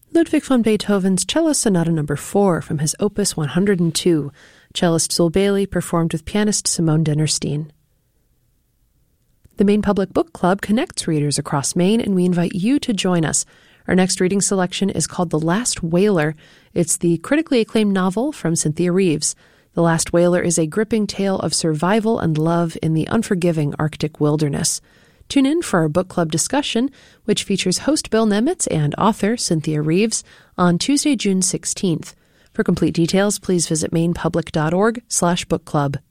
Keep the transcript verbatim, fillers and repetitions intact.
Ludwig van Beethoven's Cello Sonata Number four from his Opus one hundred two. Cellist Zul Bailey performed with pianist Simone Dennerstein. The Maine Public Book Club connects readers across Maine, and we invite you to join us. Our next reading selection is called The Last Whaler. It's the critically acclaimed novel from Cynthia Reeves. The Last Whaler is a gripping tale of survival and love in the unforgiving Arctic wilderness. Tune in for our book club discussion, which features host Bill Nemitz and author Cynthia Reeves on Tuesday, June sixteenth. For complete details, please visit mainepublic.org slash book club.